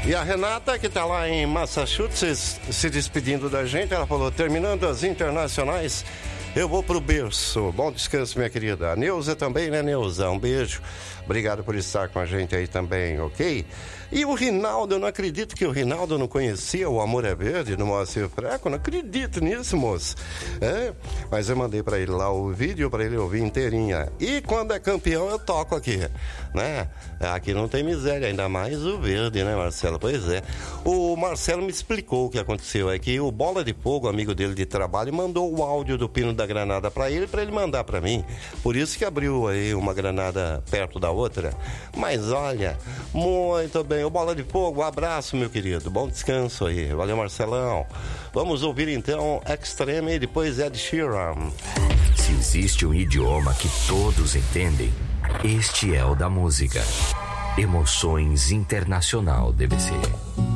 E a Renata, que tá lá em Massachusetts, se despedindo da gente, ela falou, terminando as internacionais, eu vou pro berço. Bom descanso, minha querida. A Neuza também, né, Neuza? Um beijo. Obrigado por estar com a gente aí também, ok? E o Rinaldo, eu não acredito que o Rinaldo não conhecia o Amor é Verde no Moacir Franco, não acredito nisso, moço. Mas eu mandei pra ele lá o vídeo pra ele ouvir inteirinha. E quando é campeão eu toco aqui, né? Aqui não tem miséria, ainda mais o verde, né, Marcelo? Pois é. O Marcelo me explicou o que aconteceu, é que o Bola de Fogo, amigo dele de trabalho, mandou o áudio do Pino da Granada pra ele mandar pra mim. Por isso que abriu aí uma granada perto da outra. Mas olha, muito bem. O Bola de Fogo, um abraço, meu querido. Bom descanso aí. Valeu, Marcelão. Vamos ouvir então Extreme e depois Ed Sheeran. Se existe um idioma que todos entendem, este é o da música. Emoções Internacional DBC.